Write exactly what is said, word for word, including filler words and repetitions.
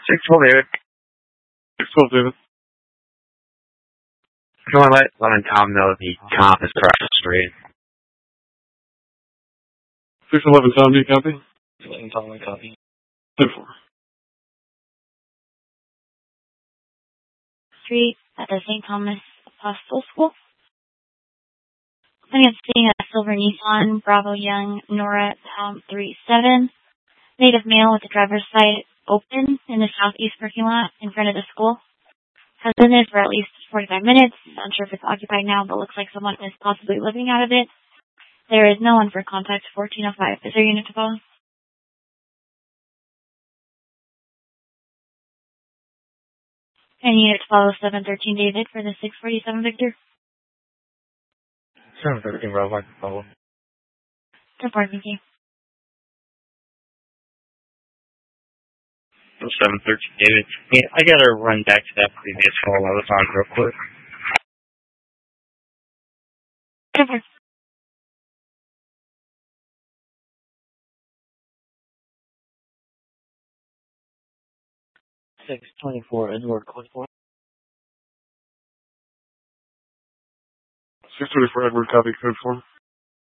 six twelve, David. six twelve, David. Can I let Lemon Tom know the comp is across the street? six eleven, Tom, do you copy? Lemon Tom, I copy. ten four. Street at the Saint Thomas Apostle School. I am seeing a silver Nissan, Bravo Young, Nora Tom three seven. Native male with the driver's side open in the southeast parking lot in front of the school. Has been there for at least forty-five minutes. Unsure if it's occupied now, but looks like someone is possibly living out of it. There is no one for contact fourteen oh five. Is there a unit to follow? And unit to follow seven thirteen David for the six forty-seven Victor. seven thirteen, Bravo, I can follow. ten four, thank you. seven thirteen, David. Yeah, I gotta run back to that previous call I was on real quick. ten four. six twenty-four, Edward, code four. six twenty-four, Edward, copy, code four.